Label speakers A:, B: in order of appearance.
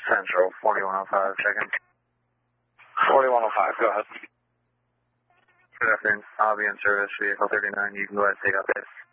A: Central, 4105, check-in.
B: 4105, go ahead.
A: Good afternoon. I'll be in service, vehicle 39. You can go ahead and take out this.